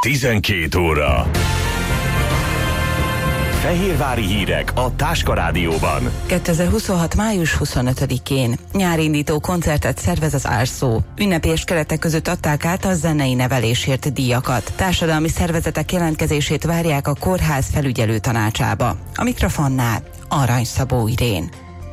12 óra. Fehérvári hírek a Táska Rádióban. 2026. május 25-én nyárindító koncertet szervez az Árszó. Ünnepés keretek között adták át a zenei nevelésért díjakat. Társadalmi szervezetek jelentkezését várják a kórház felügyelő tanácsába. A mikrofonnál Arany Szabó Irén.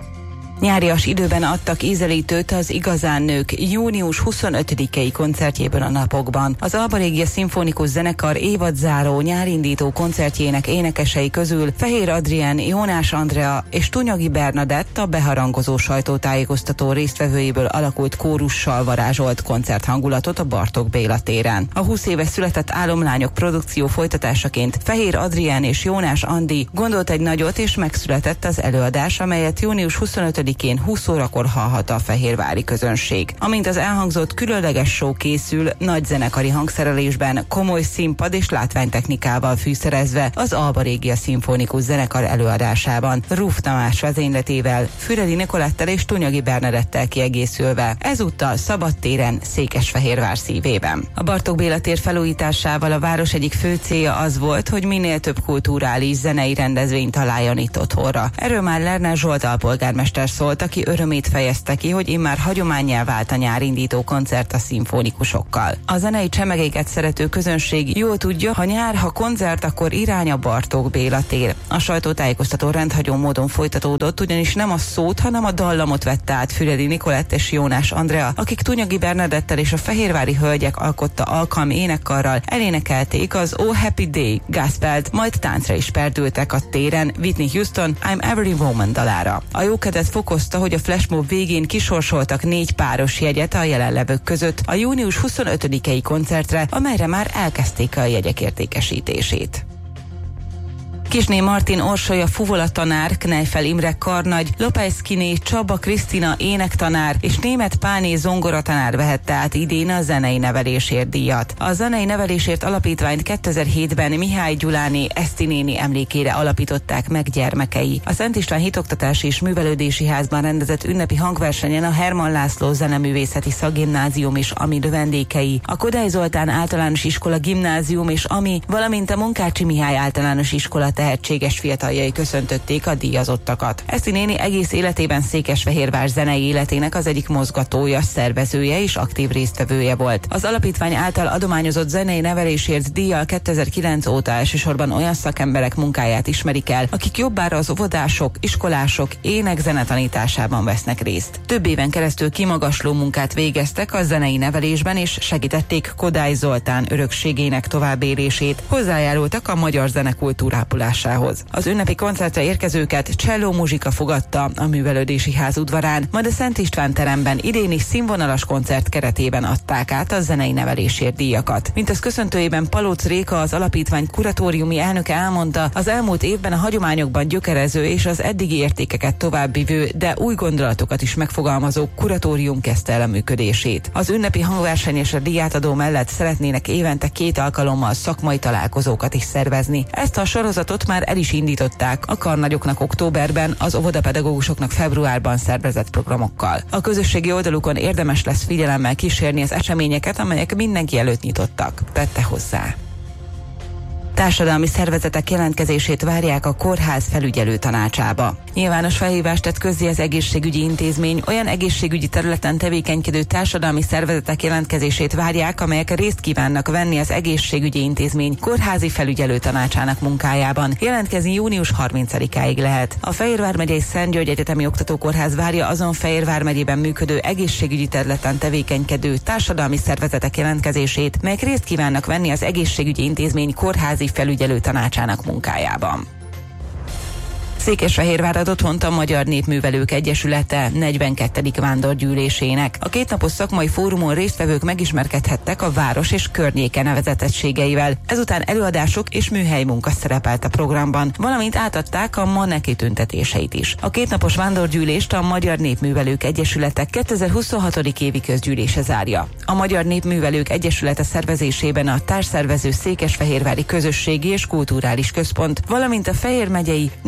Nyárias időben adtak ízelítőt az Igazán Nők június 25-i koncertjében a napokban. Az Alba Regia Szimfonikus Zenekar évadzáró nyárindító koncertjének énekesei közül Fehér Adrián, Jónás Andrea és Tunyagi Bernadett a beharangozó sajtótájékoztató résztvevőiből alakult kórussal varázsolt koncerthangulatot a Bartók Béla téren. A 20 éves született Álomlányok produkció folytatásaként Fehér Adrián és Jónás Andi gondolt egy nagyot, és megszületett az előadás, amelyet június 25-én 20 órakor hallhat a fehérvári közönség. Amint az elhangzott, különleges show készül, nagy zenekari hangszerelésben, komoly színpad és látványtechnikával fűszerezve az Alba Regia Szimfonikus Zenekar előadásában, Ruf Tamás vezényletével, Füredi Nikolettel és Tunyagi Bernadettel kiegészülve, ezúttal szabadtéren, Székesfehérvár szívében. A Bartók Béla tér felújításával a város egyik fő célja az volt, hogy minél több kulturális zenei rendezvényt találjon itt otthonra. Erről már Lerner Zsolt alpolgármester szólt, aki örömét fejezte ki, hogy immár hagyománnyá vált a nyárindító koncert a szimfonikusokkal. A zenei csemegéket szerető közönség jól tudja, ha nyár, ha koncert, akkor irány a Bartók Béla tér. A sajtótájékoztató rendhagyó módon folytatódott, ugyanis nem a szót, hanem a dallamot vette át Füredi Nikolett és Jónás Andrea, akik Tunyagi Bernadettel és a fehérvári hölgyek alkotta alkalmi énekkarral elénekelték az Oh Happy Day gospelt, majd táncra is perdültek a téren Whitney Houston I'm Every Woman dalára. A jókedvet fokozta, hogy a flashmob végén kisorsoltak 4 páros jegyet a jelenlevők között a június 25-i koncertre, amelyre már elkezdték a jegyek értékesítését. Kisné Martin Orsolya fuvola-tanár, Knejfel Imre karnagy, Lopez-Kiné Csaba Krisztina énektanár és Németh Pálné zongoratanár vehette át idén a zenei nevelésért díjat. A zenei nevelésért alapítványt 2007-ben Mihály Gyuláné Eszti néni emlékére alapították meg gyermekei. A Szent István Hitoktatási és Művelődési Házban rendezett ünnepi hangversenyen a Hermann László Zeneművészeti Szakgimnázium és AMI növendékei, a Kodály Zoltán Általános Iskola Gimnázium és AMI, valamint a Munkácsi Mihály Általános Iskola tehetséges fiataljai köszöntötték a díjazottakat. Eszti néni egész életében Székesfehérvár zenei életének az egyik mozgatója, szervezője és aktív résztvevője volt. Az alapítvány által adományozott zenei nevelésért díjjal 2009 óta elsősorban olyan szakemberek munkáját ismerik el, akik jobbára az óvodások, iskolások ének-zene tanításában vesznek részt. Több éven keresztül kimagasló munkát végeztek a zenei nevelésben, és segítették Kodály Zoltán örökségének továbbélését, hozzájárultak a magyar zenekultúra ápolásához. Az ünnepi koncertre érkezőket cselló muzsika fogadta a Művelődési Ház udvarán, majd a Szent István teremben idén is színvonalas koncert keretében adták át a zenei nevelésért díjakat. Mint az köszöntőjében Palóc Réka, az alapítvány kuratóriumi elnöke elmondta, az elmúlt évben a hagyományokban gyökerező és az eddigi értékeket továbbvivő, de új gondolatokat is megfogalmazó kuratórium kezdte el a működését. Az ünnepi hangverseny és a díjátadó mellett szeretnének évente 2 alkalommal szakmai találkozókat is szervezni. Ezt a sorozatot már el is indították a karnagyoknak októberben, az óvodapedagógusoknak februárban szervezett programokkal. A közösségi oldalukon érdemes lesz figyelemmel kísérni az eseményeket, amelyek mindenki előtt nyitottak, tette hozzá. Társadalmi szervezetek jelentkezését várják a kórház felügyelő tanácsába. Nyilvános felhívást tett közzé az egészségügyi intézmény, olyan egészségügyi területen tevékenykedő társadalmi szervezetek jelentkezését várják, amelyek részt kívánnak venni az egészségügyi intézmény kórházi felügyelő tanácsának munkájában. Jelentkezni június 30-áig lehet. A Fehérvár megyei Szent György Egyetemi Oktatókórház várja azon Fehérvár megyében működő egészségügyi területen tevékenykedő társadalmi szervezetek jelentkezését, melyek részt kívánnak venni az egészségügyi intézmény kórházi felügyelő tanácsának munkájában. Székesfehérvár ad otthont a Magyar Népművelők Egyesülete 42. vándorgyűlésének. A 2 napos szakmai fórumon résztvevők megismerkedhettek a város és környéke nevezetettségeivel. Ezután előadások és műhelymunka szerepelt a programban, valamint átadták a ma neki tüntetéseit is. A 2 napos vándorgyűlést a Magyar Népművelők Egyesülete 2026. évi közgyűlése zárja. A Magyar Népművelők Egyesülete szervezésében a társszervező Székesfehérvári Közösségi és Kulturális Központ, valamint a Fejér megyei Népzenei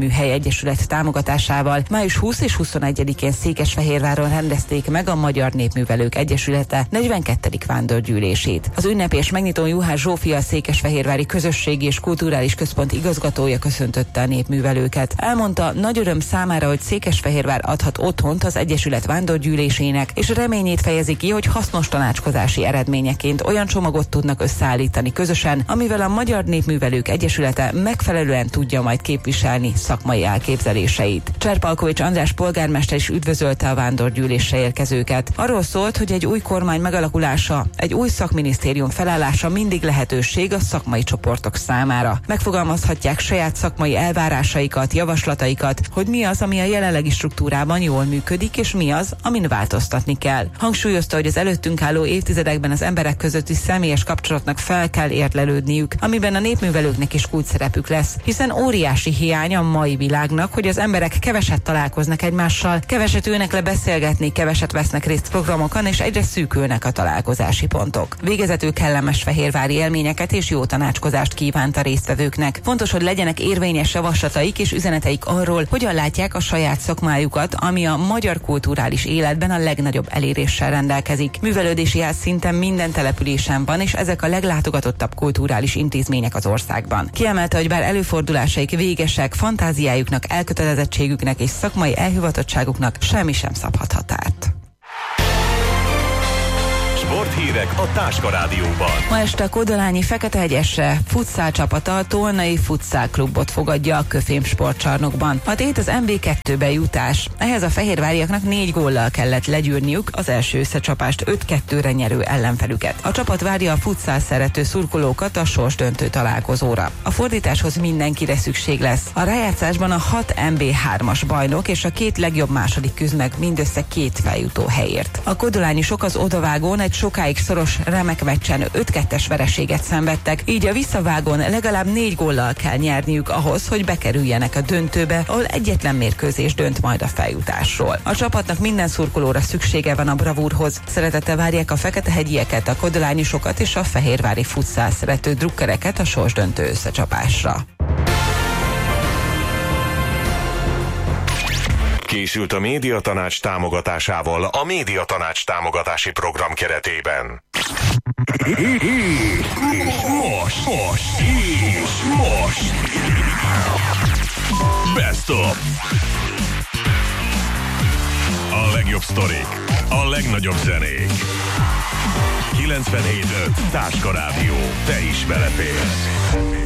Jégműhely Egyesület támogatásával május 20 és 21-én Székesfehérváron rendezték meg a Magyar Népművelők Egyesülete 42. vándorgyűlését. Az ünnepés megnyitón Juhász Zsófia, a Székesfehérvári Közösségi és Kulturális Központ igazgatója köszöntötte a népművelőket. Elmondta, nagy öröm számára, hogy Székesfehérvár adhat otthont az Egyesület vándorgyűlésének, és reményét fejezi ki, hogy hasznos tanácskozási eredményeként olyan csomagot tudnak összeállítani közösen, amivel a Magyar Népművelők Egyesülete megfelelően tudja majd képviselni szakmai elképzeléseit. Cserpalkovics András polgármester is üdvözölte a vándorgyűlésre érkezőket. Arról szólt, hogy egy új kormány megalakulása, egy új szakminisztérium felállása mindig lehetőség a szakmai csoportok számára. Megfogalmazhatják saját szakmai elvárásaikat, javaslataikat, hogy mi az, ami a jelenlegi struktúrában jól működik, és mi az, amin változtatni kell. Hangsúlyozta, hogy az előttünk álló évtizedekben az emberek közötti személyes kapcsolatnak fel kell érlelődniük, amiben a népművelőknek is kulcsszerepük lesz, hiszen óriási hiány a mai világnak, hogy az emberek keveset találkoznak egymással, keveset ülnek le beszélgetni, keveset vesznek részt programokon, és egyre szűkülnek a találkozási pontok. Végezetül kellemes fehérvári élményeket és jó tanácskozást kívánt a résztvevőknek. Fontos, hogy legyenek érvényes javaslataik és üzeneteik arról, hogyan látják a saját szakmájukat, ami a magyar kulturális életben a legnagyobb eléréssel rendelkezik. Művelődési ház szinten minden településen van, és ezek a leglátogatottabb kulturális intézmények az országban. Kiemelte, hogy bár előfordulásaik végesek, fantáziájuknak, elkötelezettségüknek és szakmai elhivatottságuknak semmi sem szabhat határt. Sporthírek a Táska Rádióban. Ma este a Kodolányi Feketehegyesre futszál csapata a Tolnai Futszál Klubot fogadja a Köfém sportcsarnokban. A tét az MB2-be jutás. Ehhez a fehérváriaknak 4 góllal kellett legyűrniük az első összecsapást 5-2-re nyerő ellenfelüket. A csapat várja a futszál szerető szurkolókat a sorsdöntő találkozóra. A fordításhoz mindenkire szükség lesz. A rájátszásban a 6 MB3-as bajnok és a 2 legjobb második küzd meg mindössze 2 feljutó helyért. A kodolányisok az odavágón egy sokáig szoros remek meccsen 5-2-es vereséget szenvedtek, így a visszavágón legalább 4 góllal kell nyerniük ahhoz, hogy bekerüljenek a döntőbe, ahol egyetlen mérkőzés dönt majd a feljutásról. A csapatnak minden szurkolóra szüksége van a bravúrhoz. Szeretettel várják a feketehegyieket, a kodolányisokat és a fehérvári futszál szerető drukkereket a sorsdöntő összecsapásra. Készült a Médiatanács támogatásával a Médiatanács támogatási program keretében. Most! Best of! A legjobb sztorik, a legnagyobb zenék. 97.5 Táska Rádió. Te is beleférsz.